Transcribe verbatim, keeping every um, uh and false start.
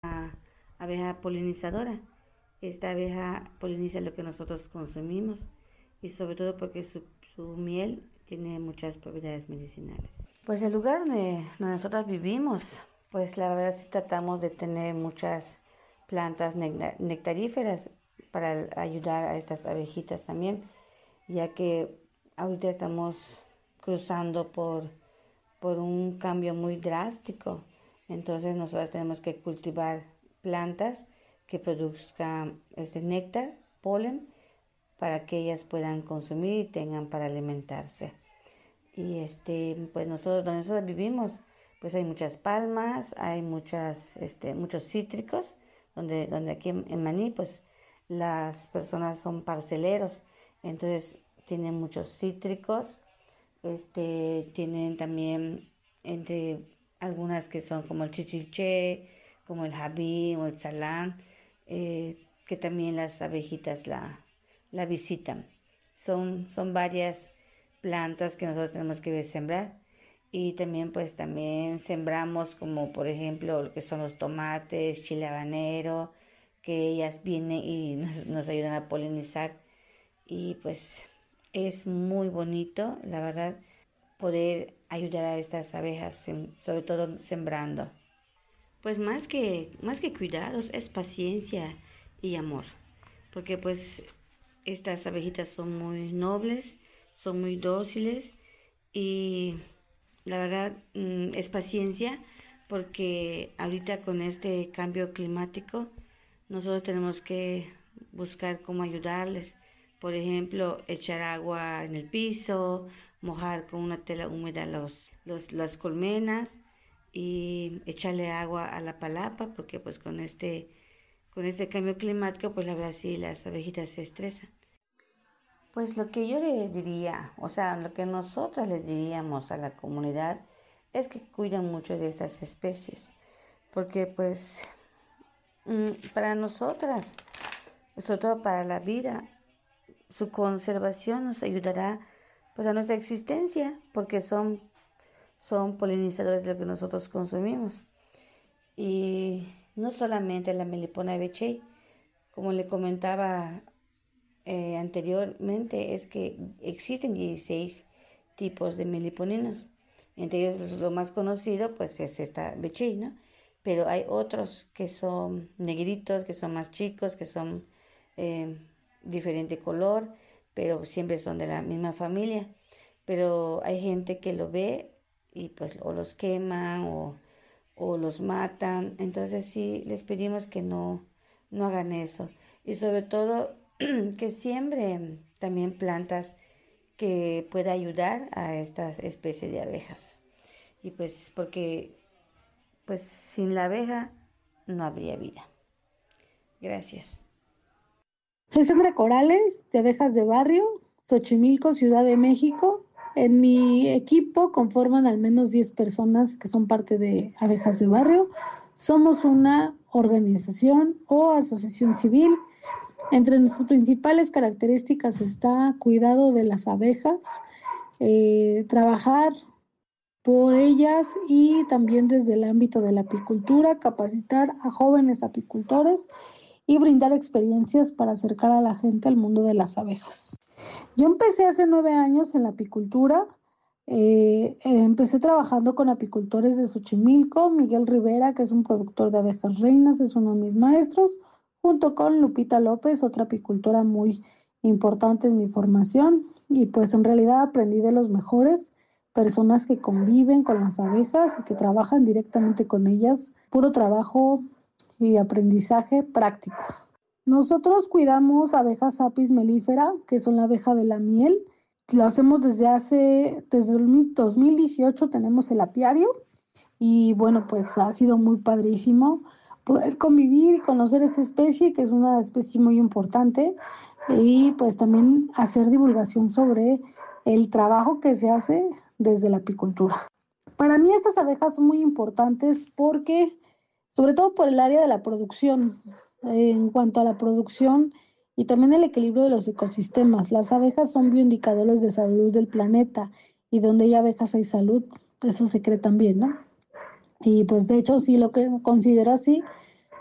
abeja polinizadora. Esta abeja poliniza lo que nosotros consumimos y sobre todo porque su, su miel tiene muchas propiedades medicinales. Pues el lugar donde, donde nosotros vivimos, pues la verdad sí tratamos de tener muchas plantas nectaríferas para ayudar a estas abejitas también, ya que ahorita estamos cruzando por, por un cambio muy drástico. Entonces nosotros tenemos que cultivar plantas que produzcan este néctar, polen, para que ellas puedan consumir y tengan para alimentarse. Y este, pues nosotros donde nosotros vivimos, pues hay muchas palmas, hay muchas, este, muchos cítricos, donde, donde aquí en, en Maní, pues las personas son parceleros, entonces tienen muchos cítricos, este, tienen también entre algunas que son como el chichiché, como el jabín o el salán, eh, que también las abejitas la, la visitan. Son, son varias plantas que nosotros tenemos que sembrar y también pues también sembramos como por ejemplo lo que son los tomates, chile habanero, que ellas vienen y nos, nos ayudan a polinizar y pues es muy bonito, la verdad, poder ayudar a estas abejas, sobre todo sembrando. Pues más que, más que cuidados es paciencia y amor, porque pues estas abejitas son muy nobles, son muy dóciles y la verdad mm, es paciencia porque ahorita con este cambio climático nosotros tenemos que buscar cómo ayudarles. Por ejemplo, echar agua en el piso, mojar con una tela húmeda los, los, las colmenas y echarle agua a la palapa porque pues con este, con este cambio climático pues la verdad sí las abejitas se estresan. Pues lo que yo le diría, o sea, lo que nosotras le diríamos a la comunidad es que cuiden mucho de esas especies, porque pues para nosotras, sobre todo para la vida, su conservación nos ayudará pues a nuestra existencia, porque son, son polinizadores de lo que nosotros consumimos. Y no solamente la Melipona beechey, como le comentaba eh, anteriormente, es que existen dieciséis tipos de meliponinos. Entre ellos pues, lo más conocido pues es esta beechey, ¿no? Pero hay otros que son negritos, que son más chicos, que son eh, diferente color, pero siempre son de la misma familia. Pero hay gente que lo ve y pues o los queman o, o los matan. Entonces sí, les pedimos que no, no hagan eso. Y sobre todo que siembren también plantas que pueda ayudar a estas especies de abejas. Y pues porque pues sin la abeja no habría vida. Gracias. Soy Sandra Corales, de Abejas de Barrio, Xochimilco, Ciudad de México. En mi equipo conforman al menos diez personas que son parte de Abejas de Barrio. Somos una organización o asociación civil. Entre nuestras principales características está cuidado de las abejas, eh, trabajar por ellas y también desde el ámbito de la apicultura, capacitar a jóvenes apicultores y brindar experiencias para acercar a la gente al mundo de las abejas. Yo empecé hace nueve años en la apicultura. Eh, eh, empecé trabajando con apicultores de Xochimilco. Miguel Rivera, que es un productor de abejas reinas, es uno de mis maestros, junto con Lupita López, otra apicultora muy importante en mi formación. Y pues en realidad aprendí de los mejores, personas que conviven con las abejas y que trabajan directamente con ellas, puro trabajo y aprendizaje práctico. Nosotros cuidamos abejas Apis mellifera, que son la abeja de la miel. Lo hacemos desde hace, desde el dos mil dieciocho tenemos el apiario y bueno, pues ha sido muy padrísimo poder convivir y conocer esta especie, que es una especie muy importante, y pues también hacer divulgación sobre el trabajo que se hace desde la apicultura. Para mí estas abejas son muy importantes porque, sobre todo por el área de la producción, eh, en cuanto a la producción y también el equilibrio de los ecosistemas. Las abejas son bioindicadores de salud del planeta y donde hay abejas hay salud, eso se cree también, ¿no? Y pues de hecho sí lo que considero así,